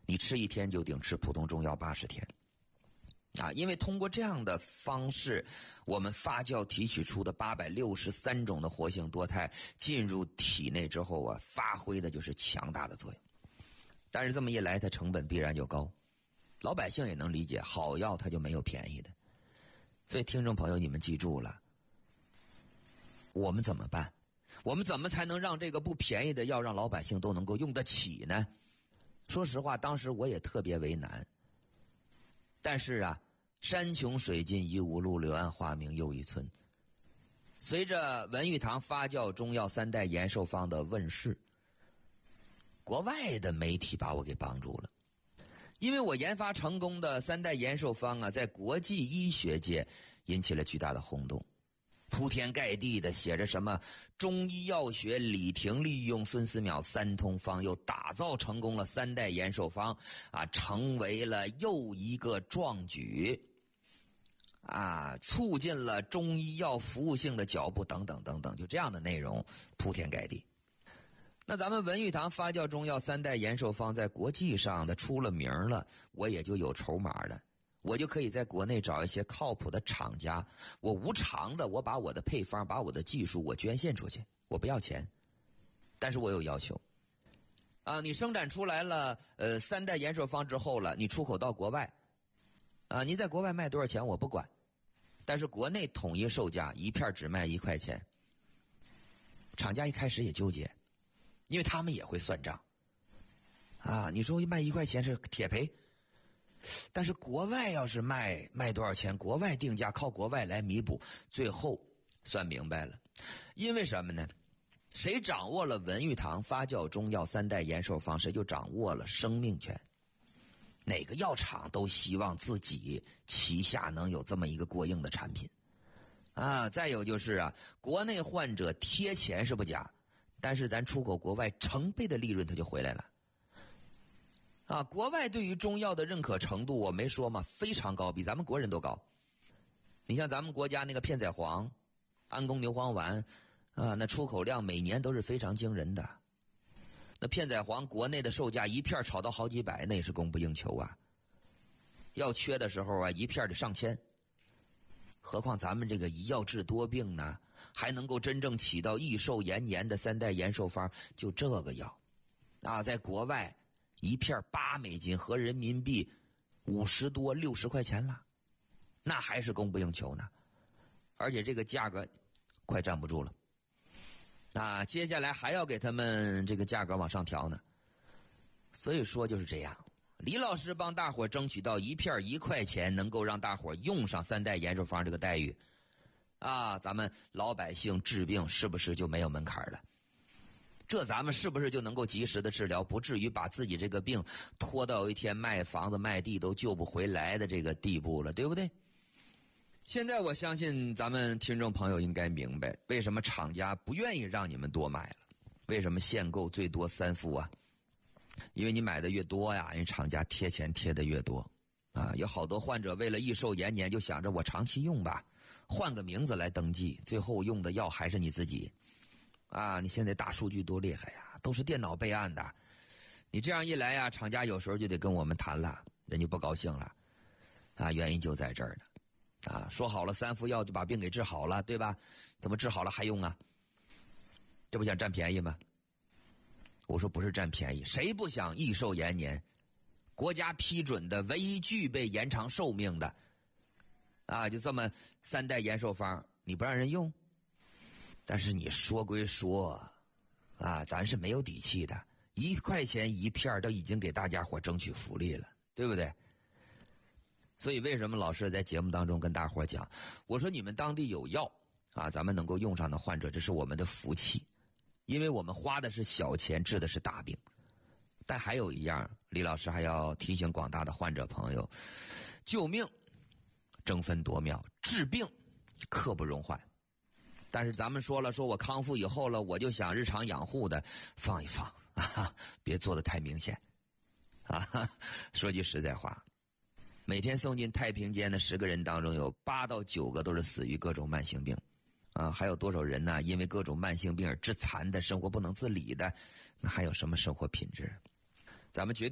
你吃1天就顶吃普通中药80天。因为通过这样的方式，我们发酵提取出的863种的活性多肽进入体内之后发挥的就是强大的作用。但是这么一来，它成本必然就高，老百姓也能理解，好药它就没有便宜的。所以听众朋友，你们记住了，我们怎么办？我们怎么才能让这个不便宜的药让老百姓都能够用得起呢？说实话，当时我也特别为难。但是山穷水尽疑无路，柳暗花明又一村。随着文玉堂发酵中药3代延寿方的问世，国外的媒体把我给帮助了。因为我研发成功的3代延寿方在国际医学界引起了巨大的轰动，铺天盖地的写着什么中医药学李廷利用孙思邈3通方，又打造成功了3代延寿方成为了又一个壮举促进了中医药服务性的脚步等等等等，就这样的内容铺天盖地。那咱们文玉堂发酵中药3代延寿方在国际上的出了名了，我也就有筹码了，我就可以在国内找一些靠谱的厂家，我无偿的，我把我的配方，把我的技术我捐献出去，我不要钱。但是我有要求你生产出来了3代延寿方之后了，你出口到国外你在国外卖多少钱我不管，但是国内统一售价一片只卖1块钱。厂家一开始也纠结，因为他们也会算账你说卖1块钱是铁赔，但是国外要是卖多少钱，国外定价靠国外来弥补，最后算明白了。因为什么呢？谁掌握了文玉堂发酵中药3代延寿方，谁就掌握了生命权。哪个药厂都希望自己旗下能有这么一个过硬的产品再有就是国内患者贴钱是不假，但是咱出口国外成倍的利润它就回来了国外对于中药的认可程度我没说嘛，非常高，比咱们国人都高。你像咱们国家那个片仔癀、安宫牛黄丸那出口量每年都是非常惊人的。那片仔癀国内的售价一片炒到好几百，那也是供不应求要缺的时候一片得上千。何况咱们这个以药治多病呢，还能够真正起到益寿延年的3代延寿方，就这个药在国外一片$8，合人民币50多60块钱了，那还是供不应求呢。而且这个价格快站不住了接下来还要给他们这个价格往上调呢。所以说就是这样，李老师帮大伙争取到一片1块钱，能够让大伙用上3代延寿方这个待遇咱们老百姓治病是不是就没有门槛了？这咱们是不是就能够及时的治疗，不至于把自己这个病拖到有一天卖房子卖地都救不回来的这个地步了，对不对？现在我相信咱们听众朋友应该明白为什么厂家不愿意让你们多买了，为什么限购最多3副因为你买的越多人厂家贴钱贴的越多有好多患者为了益寿延年就想着我长期用吧，换个名字来登记，最后用的药还是你自己你现在大数据多厉害都是电脑备案的。你这样一来厂家有时候就得跟我们谈了，人就不高兴了原因就在这儿呢说好了3副药就把病给治好了，对吧？怎么治好了还用这不想占便宜吗？我说不是占便宜，谁不想益寿延年？国家批准的唯一具备延长寿命的就这么3代延寿方你不让人用？但是你说归说咱是没有底气的，1块钱一片都已经给大家伙争取福利了，对不对？所以为什么老师在节目当中跟大伙讲，我说你们当地有药咱们能够用上的患者，这是我们的福气，因为我们花的是小钱治的是大病。但还有一样，李老师还要提醒广大的患者朋友，救命争分夺秒，治病刻不容缓。但是咱们说了，说我康复以后了，我就想日常养护的放一放别做得太明显说句实在话，每天送进太平间的10个人当中，有8到9个都是死于各种慢性病还有多少人呢？因为各种慢性病而致残的，生活不能自理的，那还有什么生活品质？咱们决定